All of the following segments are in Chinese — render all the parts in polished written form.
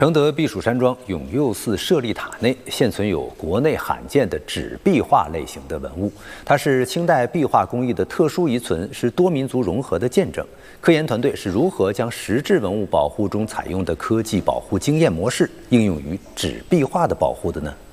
承德避暑山庄永佑寺舍利塔内现存有国内罕见的纸壁画类型的文物，它是清代壁画工艺的特殊遗存，是多民族融合的见证。科研团队是如何将石质文物保护中采用的科技保护经验模式应用于纸壁画的保护的呢？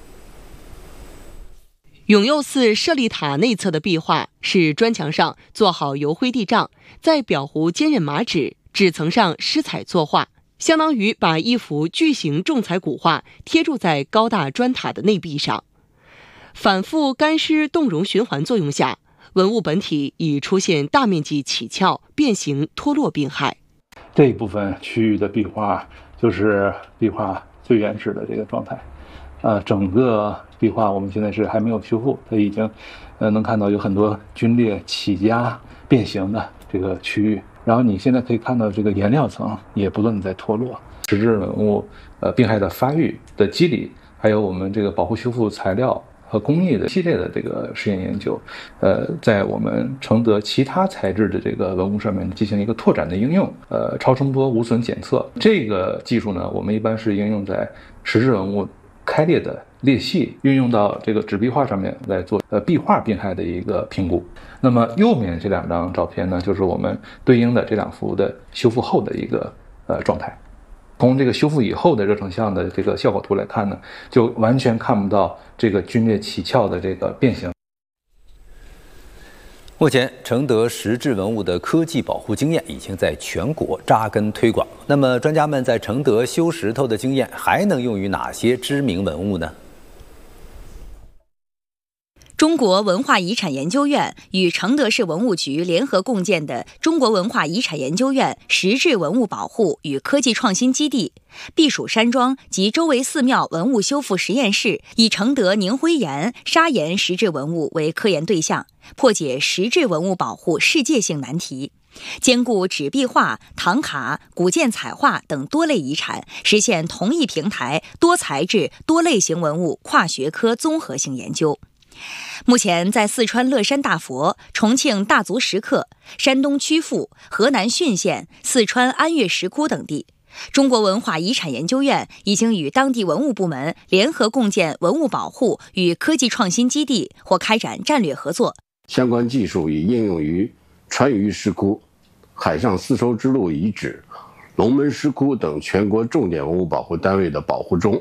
永佑寺舍利塔内侧的壁画是砖墙上做好油灰地障，在裱糊坚韧麻纸，纸层上施彩作画，相当于把一幅巨型重彩古画贴筑在高大砖塔的内壁上。反复干湿冻融循环作用下，文物本体已出现大面积起翘、变形、脱落病害。 这一部分区域的壁画就是壁画最原始的这个状态。整个壁画我们现在是还没有修复，它已经能看到有很多龟裂、起夹、变形的这个区域。然后你现在可以看到这个颜料层也不断的在脱落。石质文物病害的发育的机理，还有我们这个保护修复材料和工艺的系列的这个实验研究，在我们承德其他材质的这个文物上面进行一个拓展的应用。超声波无损检测这个技术呢，我们一般是应用在石质文物开裂的裂隙，运用到这个纸壁画上面来做壁画病害的一个评估。那么右面这两张照片呢，就是我们对应的这两幅的修复后的一个状态。从这个修复以后的热成像的这个效果图来看呢，就完全看不到这个龟裂起翘的这个变形。 目前，承德石质文物的科技保护经验已经在全国扎根推广。那么，专家们在承德修石头的经验还能用于哪些知名文物呢？ 中国文化遗产研究院与承德市文物局联合共建的中国文化遗产研究院石质文物保护与科技创新基地、避暑山庄及周围寺庙文物修复实验室，以承德凝灰岩、砂岩石质文物为科研对象，破解石质文物保护世界性难题，兼顾纸壁画、唐卡、古建彩画等多类遗产，实现同一平台多材质、多类型文物跨学科综合性研究。目前在四川乐山大佛、重庆大足石刻、山东曲阜、河南浚县、四川安岳石窟等地，中国文化遗产研究院已经与当地文物部门联合共建文物保护与科技创新基地，或开展战略合作。 相关技术已应用于川渝石窟、海上丝绸之路遗址、龙门石窟等全国重点文物保护单位的保护中。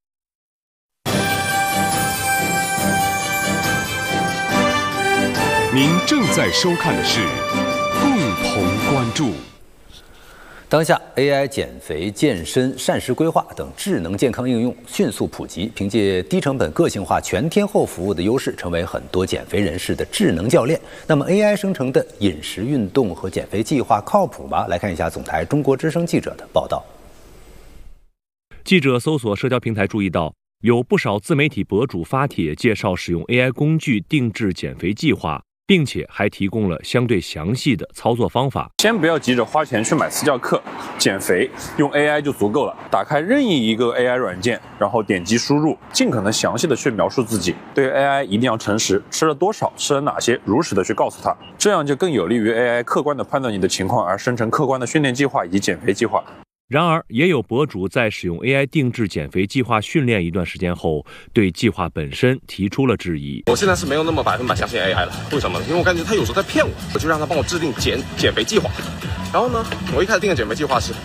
您正在收看的是共同关注。 当下 AI 减肥、健身、膳食规划等智能健康应用迅速普及，凭借低成本、个性化、全天候服务的优势，成为很多减肥人士的智能教练。那么 AI 生成的饮食、运动和减肥计划靠谱吗？来看一下总台中国之声记者的报道。 记者搜索社交平台注意到，有不少自媒体博主发帖介绍使用 AI 工具定制减肥计划，并且还提供了相对详细的操作方法。 先不要急着花钱去买私教课，减肥用 AI 就足够了。打开任意一个 AI 软件，然后点击输入，尽可能详细的去描述自己。对 AI 一定要诚实，吃了多少，吃了哪些，如实的去告诉他，这样就更有利于 AI 客观的判断你的情况，而生成客观的训练计划以及减肥计划。 然而，也有博主在使用 AI 定制减肥计划训练一段时间后，对计划本身提出了质疑。 我现在是没有那么100%相信 AI 了，为什么呢？因为我感觉他有时候在骗我，我就让他帮我制定减肥计划。然后呢，我一开始定的减肥计划是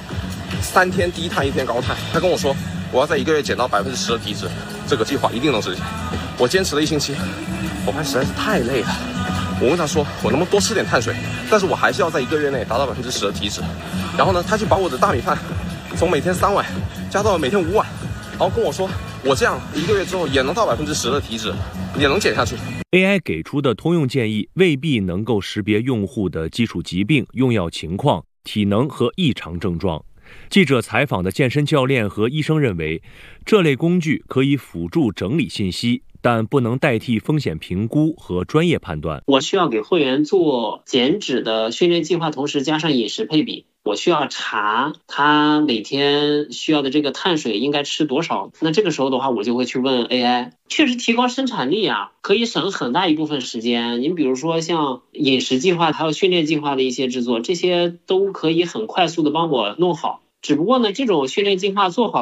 3天低碳1天高碳，他跟我说我要在1个月减到10%的体脂，这个计划一定能实现。我坚持了1星期，我发现实在是太累了。我问他说我能不能多吃点碳水，但是我还是要在1个月内达到10%的体脂。然后呢，他就把我的大米饭从每天3碗加到了每天5碗，然后跟我说我这样1个月之后也能到10%的体脂，也能减下去。 AI 给出的通用建议未必能够识别用户的基础疾病、用药情况、体能和异常症状。记者采访的健身教练和医生认为，这类工具可以辅助整理信息，但不能代替风险评估和专业判断。 我需要给会员做减脂的训练计划，同时加上饮食配比。我需要查他每天需要的这个碳水应该吃多少。那这个时候的话，我就会去问 AI， 确实提高生产力啊，可以省很大一部分时间。你比如说像饮食计划还有训练计划的一些制作，这些都可以很快速的帮我弄好。 只不过呢，这种训练计划做好